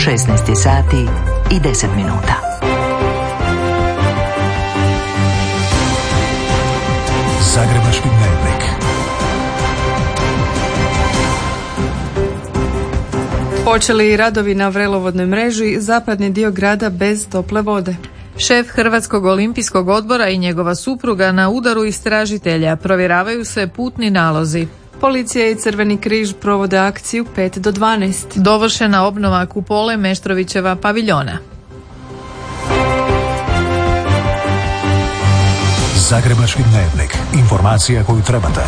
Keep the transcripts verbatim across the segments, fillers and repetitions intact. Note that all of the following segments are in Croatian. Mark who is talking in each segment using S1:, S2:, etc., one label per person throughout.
S1: šesnaest sati i deset minuta.
S2: Zagrebački dnevnik.
S3: Počeli radovi na vrelovodnoj mreži, zapadni dio grada bez tople vode.
S4: Šef Hrvatskog olimpijskog odbora i njegova supruga na udaru istražitelja, provjeravaju se putni nalozi.
S3: Policija i Crveni križ provode akciju pet do dvanaest.
S4: Dovršena obnova kupole Meštrovićeva paviljona.
S2: Zagrebački dnevnik. Informacija koju trebate.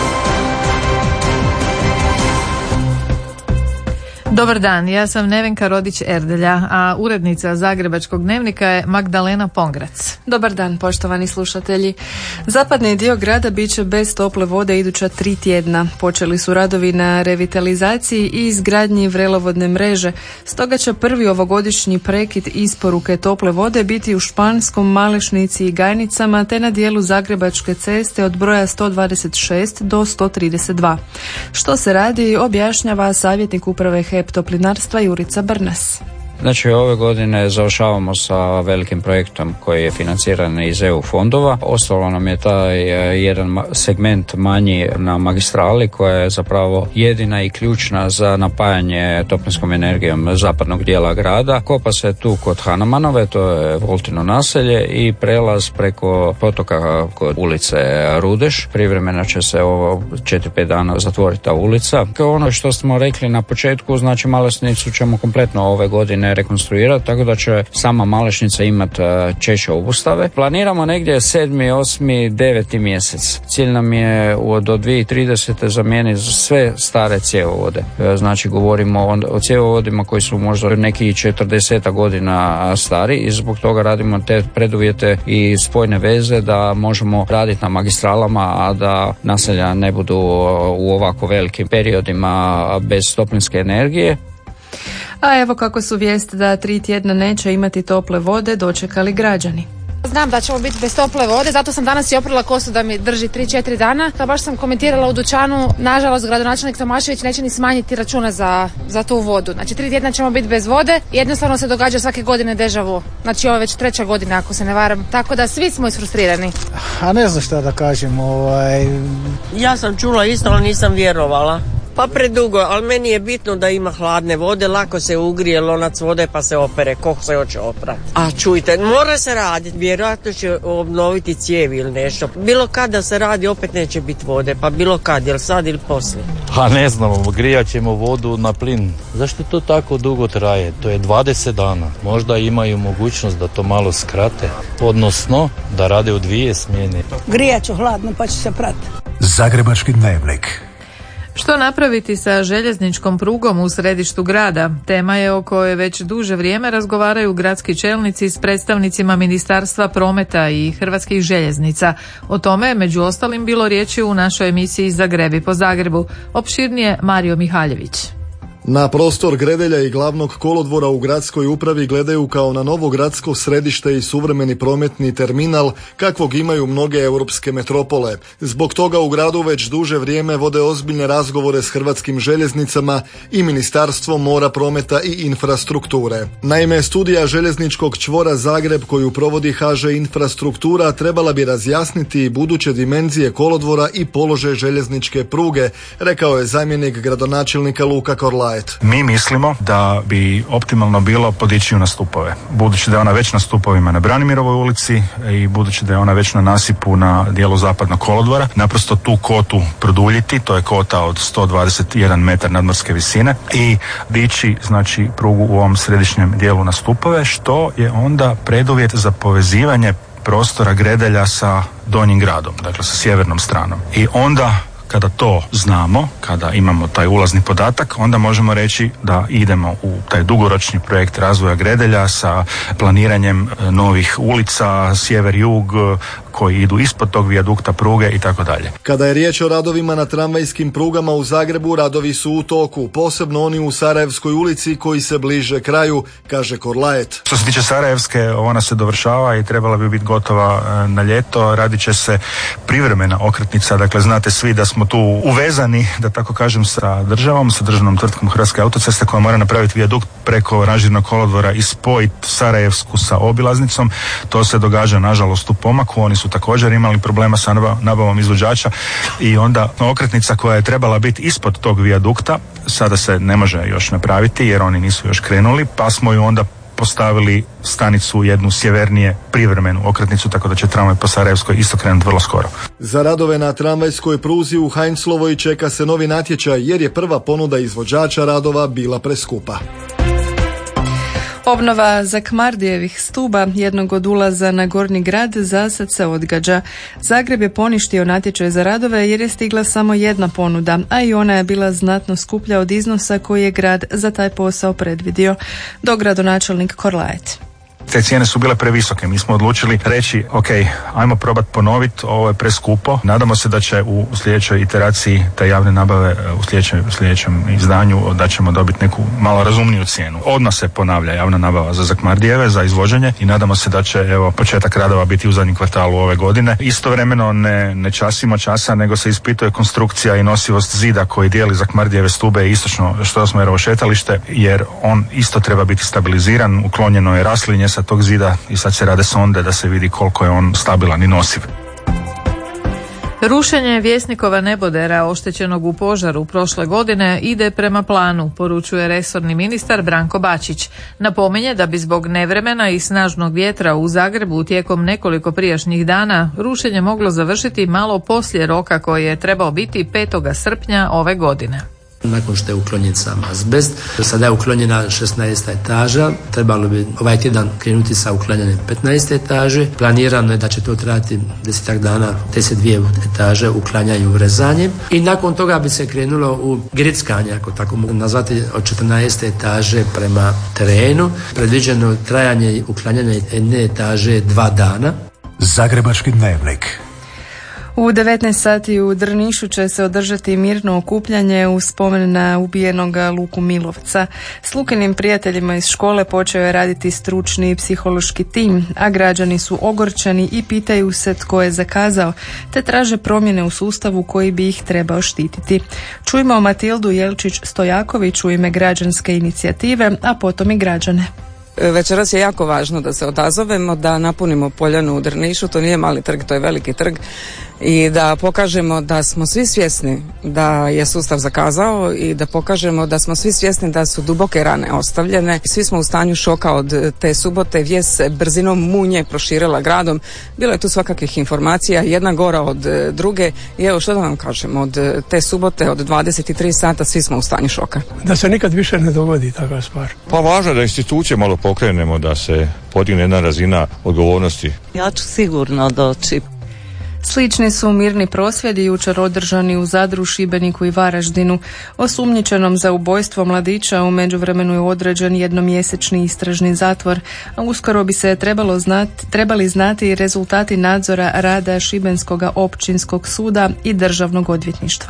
S4: Dobar dan, ja sam Nevenka Rodić-Erdelja, a urednica Zagrebačkog dnevnika je Magdalena Pongrac.
S3: Dobar dan, poštovani slušatelji. Zapadni dio grada bit će bez tople vode iduća tri tjedna. Počeli su radovi na revitalizaciji i izgradnji vrelovodne mreže. Stoga će prvi ovogodišnji prekid isporuke tople vode biti u Španskom, Malešnici i Gajnicama, te na dijelu Zagrebačke ceste od broja sto dvadeset šest do sto trideset dva. Što se radi, objašnjava savjetnik uprave H E P Toplinarstva Jurica Brnas.
S5: Znači ove godine završavamo sa velikim projektom koji je financiran iz E U fondova. Ostalo nam je taj jedan segment manji na magistrali koja je zapravo jedina i ključna za napajanje toplinskom energijom zapadnog dijela grada. Kopa se tu kod Hanamanove, to je Voltino naselje, i prelaz preko potoka kod ulice Rudeš. Privremeno će se ovo četiri pet dana zatvoriti ta ulica. Kao ono što smo rekli na početku, znači Malešnicu ćemo kompletno ove godine rekonstruirati, tako da će sama Malešnica imati češće obustave. Planiramo negdje sedmi, osmi, deveti mjesec. Cilj nam je do dvije tisuće tridesete zamijeniti sve stare cjevovode. Znači govorimo o, o cjevovodima koji su možda neki četrdeset godina stari i zbog toga radimo te preduvjete i spojne veze da možemo raditi na magistralama, a da naselja ne budu u ovako velikim periodima bez toplinske energije.
S3: A evo kako su vijest da tri tjedna neće imati tople vode dočekali građani.
S6: Znam da ćemo biti bez tople vode, zato sam danas i oprala kosu da mi drži tri četiri dana. Da baš sam komentirala u dućanu, nažalost gradonačelnik Tomašević neće ni smanjiti račune za, za tu vodu. Znači tri tjedna ćemo biti bez vode, jednostavno se događa svake godine deja vu. Znači ovo je već treća godina ako se ne varam, tako da svi smo isfrustrirani.
S7: A ne znam šta da kažem, ovaj...
S8: Ja sam čula isto, ali nisam vjerovala. Pa predugo, ali meni je bitno da ima hladne vode, lako se ugrije lonac vode pa se opere, ko se hoće oprati. A čujte, mora se raditi, vjerojatno će obnoviti cijevi ili nešto. Bilo kad da se radi, opet neće biti vode, pa bilo kad, jel sad ili poslije.
S9: A ne znamo, grijat ćemo vodu na plin. Zašto to tako dugo traje? To je dvadeset dana. Možda imaju mogućnost da to malo skrate, odnosno da rade u dvije smjene.
S10: Grijat ću hladno pa će se prati.
S2: Zagrebački dnevnik.
S4: Što napraviti sa željezničkom prugom u središtu grada? Tema je o kojoj već duže vrijeme razgovaraju gradski čelnici s predstavnicima Ministarstva prometa i Hrvatskih željeznica. O tome je među ostalim bilo riječi u našoj emisiji Zagrebi po Zagrebu. Opširnije Mario Mihaljević.
S11: Na prostor Gredelja i glavnog kolodvora u gradskoj upravi gledaju kao na novo gradsko središte i suvremeni prometni terminal kakvog imaju mnoge europske metropole. Zbog toga u gradu već duže vrijeme vode ozbiljne razgovore s Hrvatskim željeznicama i Ministarstvom mora, prometa i infrastrukture. Naime, studija željezničkog čvora Zagreb koju provodi H Ž Infrastruktura trebala bi razjasniti buduće dimenzije kolodvora i položaj željezničke pruge, rekao je zamjenik gradonačelnika Luka Korlaj.
S12: Mi mislimo da bi optimalno bilo podići ju na stupove. Budući da je ona već na stupovima na Branimirovoj ulici i budući da je ona već na nasipu na dijelu zapadnog kolodvora, naprosto tu kotu produljiti, to je kota od sto dvadeset jedan metar nadmorske visine, i dići znači prugu u ovom središnjem dijelu na stupove, što je onda preduvjet za povezivanje prostora Gredelja sa Donjim gradom, dakle sa sjevernom stranom. I onda kada to znamo, kada imamo taj ulazni podatak, onda možemo reći da idemo u taj dugoročni projekt razvoja Gredelja sa planiranjem novih ulica, sjever-jug, koji idu ispod tog vijadukta pruge i tako dalje.
S11: Kada je riječ o radovima na tramvajskim prugama u Zagrebu, radovi su u toku, posebno oni u Sarajevskoj ulici koji se bliže kraju, kaže Korlajet.
S12: Što se tiče Sarajevske, ona se dovršava i trebala bi biti gotova na ljeto. Radit će se privremena okretnica, dakle znate svi da smo smo tu uvezani, da tako kažem, sa državom, sa državnom tvrtkom Hrvatske autoceste koja mora napraviti vijadukt preko ranžirnog kolodvora i spojiti Sarajevsku sa obilaznicom. To se događa nažalost u pomaku, oni su također imali problema sa nabavom izvođača i onda okretnica koja je trebala biti ispod tog vijadukta sada se ne može još napraviti jer oni nisu još krenuli, pa smo ju onda postavili stanicu jednu sjevernije privremenu okretnicu, tako da će tramvaj po Sarajevskoj isto krenuti vrlo skoro.
S11: Za radove na tramvajskoj pruzi u Heinzlovoj čeka se novi natječaj jer je prva ponuda izvođača radova bila preskupa.
S3: Obnova Zakmardijevih stuba, jednog od ulaza na Gornji grad, za sad se odgađa. Zagreb je poništio natječaj za radove jer je stigla samo jedna ponuda, a i ona je bila znatno skuplja od iznosa koji je grad za taj posao predvidio. Dogradonačelnik Korlajet.
S12: Te cijene su bile previsoke. Mi smo odlučili reći, ok, ajmo probati ponoviti, ovo je preskupo. Nadamo se da će u sljedećoj iteraciji te javne nabave, u sljedećem, u sljedećem izdanju, da ćemo dobiti neku malo razumniju cijenu. Odmah se ponavlja javna nabava za Zakmardijeve, za izvođenje i nadamo se da će, evo, početak radova biti u zadnjem kvartalu ove godine. Istovremeno ne, ne časimo časa, nego se ispituje konstrukcija i nosivost zida koji dijeli Zakmardijeve stube i istočno Štrosmajerovo šetalište, jer on isto treba biti stabiliziran. Uklonjeno je raslinje sa tog zida i sad se rade sonde da se vidi koliko je on stabilan i nosiv.
S4: Rušenje Vjesnikova nebodera oštećenog u požaru prošle godine ide prema planu, poručuje resorni ministar Branko Bačić. Napominje da bi zbog nevremena i snažnog vjetra u Zagrebu tijekom nekoliko prijašnjih dana rušenje moglo završiti malo poslije roka koji je trebao biti petog srpnja ove godine.
S13: Nakon što je uklonjen sam azbest, sada je uklonjena šesnaesta etaža, trebalo bi ovaj tjedan krenuti sa uklanjanjem petnaeste etaže. Planirano je da će to trajati desetak dana, deset dvije etaže uklanjaju i urezanjem. I nakon toga bi se krenulo u grickanje, ako tako mogu nazvati, od četrnaeste etaže prema terenu. Predviđeno trajanje uklanjanja jedne etaže dva dana.
S2: Zagrebački dnevnik.
S3: U devetnaest sati u Drnišu će se održati mirno okupljanje u spomen na ubijenog Luku Milovca. S Lukinim prijateljima iz škole počeo je raditi stručni i psihološki tim, a građani su ogorčeni i pitaju se tko je zakazao, te traže promjene u sustavu koji bi ih trebao štititi. Čujmo Matildu Jelčić-Stojaković u ime građanske inicijative, a potom i građane.
S14: Večeras je jako važno da se odazovemo, da napunimo Poljanu u Drnišu, to nije mali trg, to je veliki trg, i da pokažemo da smo svi svjesni da je sustav zakazao i da pokažemo da smo svi svjesni da su duboke rane ostavljene. Svi smo u stanju šoka od te subote, vijest se brzinom munje proširila gradom, bilo je tu svakakvih informacija, jedna gora od druge i evo što da vam kažem, od te subote od dvadeset tri sata svi smo u stanju šoka.
S15: Da se nikad više ne dogodi takva stvar.
S16: Pa važno je da institucije malo pokrenemo, da se podigne jedna razina odgovornosti.
S17: Ja ću sigurno doći.
S3: Slični su mirni prosvjedi jučer održani u Zadru, Šibeniku i Varaždinu. Osumnjičenom za ubojstvo mladića u međuvremenu je određen jednomjesečni istražni zatvor, a uskoro bi se trebalo znati, trebali znati rezultati nadzora rada Šibenskog općinskog suda i državnog odvjetništva.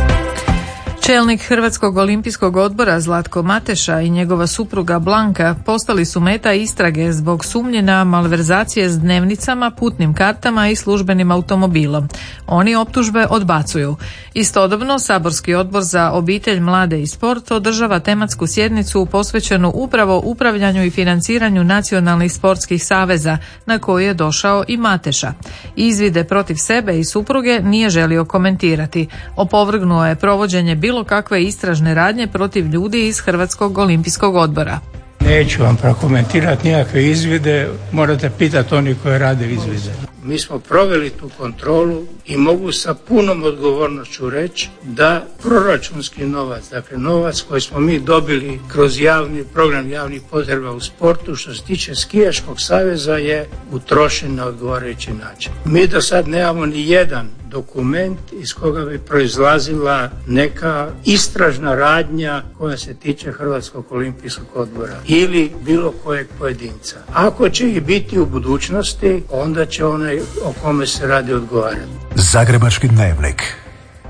S4: Čelnik Hrvatskog olimpijskog odbora Zlatko Mateša i njegova supruga Blanka postali su meta istrage zbog sumnje na malverzacije s dnevnicama, putnim kartama i službenim automobilom. Oni optužbe odbacuju. Istodobno, saborski odbor za obitelj, mlade i sport održava tematsku sjednicu posvećenu upravo upravljanju i financiranju nacionalnih sportskih saveza, na koji je došao i Mateša. Izvide protiv sebe i supruge nije želio komentirati. Opovrgnuo je provođenje bilo kakve istražne radnje protiv ljudi iz Hrvatskog olimpijskog odbora.
S15: Neću vam prokomentirati nikakve izvide, morate pitati oni koji rade izvide. Mi smo proveli tu kontrolu i mogu sa punom odgovornošću reći da proračunski novac, dakle novac koji smo mi dobili kroz javni program javnih potreba u sportu, što se tiče skijaškog saveza, je utrošen na odgovarajući način. Mi do sad nemamo ni jedan dokument iz koga bi proizlazila neka istražna radnja koja se tiče Hrvatskog olimpijskog odbora ili bilo kojeg pojedinca. Ako će ih biti u budućnosti, onda će onaj o kome se radi odgovarati.
S2: Zagrebački dnevnik.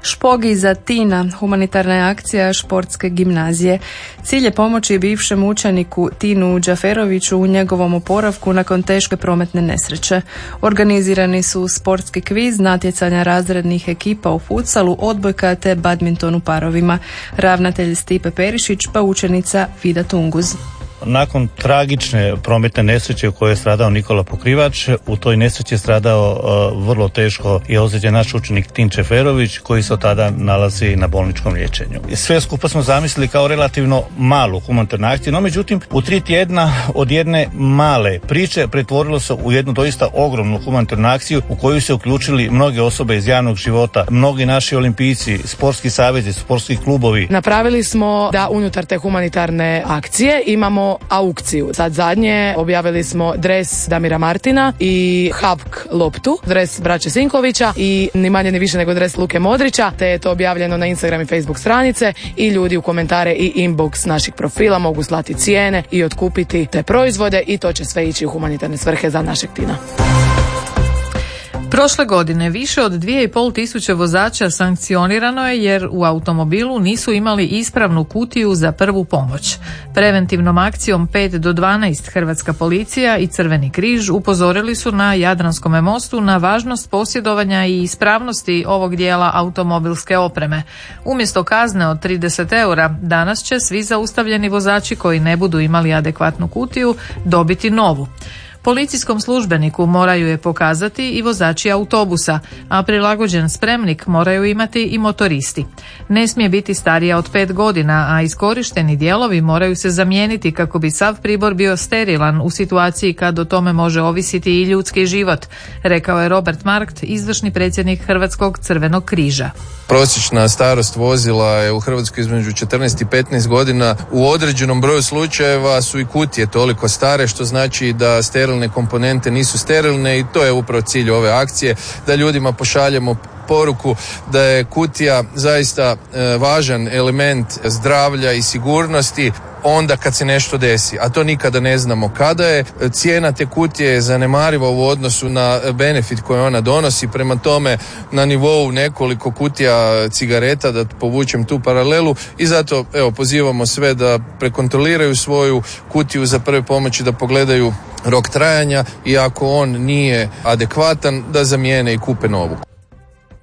S3: Špogi za Tina, humanitarna je akcija športske gimnazije. Cilj je pomoći bivšem učeniku Tinu Đaferoviću u njegovom oporavku nakon teške prometne nesreće. Organizirani su sportski kviz, natjecanja razrednih ekipa u futsalu, odbojka te badminton u parovima. Ravnatelj Stipe Perišić pa učenica Vida Tunguz.
S18: Nakon tragične prometne nesreće u kojoj je stradao Nikola Pokrivač, u toj nesreći je stradao uh, vrlo teško i ozlijeđen naš učenik Tin Čeferović, koji se od tada nalazi na bolničkom liječenju. Sve skupa smo zamislili kao relativno malu humanitarnu akciju, no međutim u tri tjedna od jedne male priče pretvorilo se u jednu doista ogromnu humanitarnu akciju u koju se uključili mnoge osobe iz javnog života, mnogi naši olimpijci, sportski savezi, sportski klubovi.
S19: Napravili smo da unutar te humanitarne akcije imamo aukciju. Sad zadnje objavili smo dres Damira Martina i Hapk loptu, dres braće Sinkovića i ni manje ni više nego dres Luke Modrića, te je to objavljeno na Instagram i Facebook stranice i ljudi u komentare i inbox naših profila mogu slati cijene i otkupiti te proizvode i to će sve ići u humanitarne svrhe za našeg Tina.
S4: Prošle godine više od dvije i pol tisuće vozača sankcionirano je jer u automobilu nisu imali ispravnu kutiju za prvu pomoć. Preventivnom akcijom pet do dvanaest Hrvatska policija i Crveni križ upozorili su na Jadranskome mostu na važnost posjedovanja i ispravnosti ovog dijela automobilske opreme. Umjesto kazne od trideset eura, danas će svi zaustavljeni vozači koji ne budu imali adekvatnu kutiju dobiti novu. Policijskom službeniku moraju je pokazati i vozači autobusa, a prilagođen spremnik moraju imati i motoristi. Ne smije biti starija od pet godina, a iskorišteni dijelovi moraju se zamijeniti kako bi sav pribor bio sterilan u situaciji kad o tome može ovisiti i ljudski život, rekao je Robert Markt, izvršni predsjednik Hrvatskog Crvenog križa.
S20: Prosječna starost vozila je u Hrvatskoj između četrnaest i petnaest godina. U određenom broju slučajeva su i kutije toliko stare, što znači da sterilne komponente nisu sterilne i to je upravo cilj ove akcije, da ljudima pošaljemo poruku da je kutija zaista e, važan element zdravlja i sigurnosti onda kad se nešto desi, a to nikada ne znamo kada je. Cijena te kutije je zanemariva u odnosu na benefit koji ona donosi, prema tome na nivou nekoliko kutija cigareta, da povučem tu paralelu, i zato evo pozivamo sve da prekontroliraju svoju kutiju za prve pomoći, da pogledaju rok trajanja i ako on nije adekvatan da zamijene i kupe novu.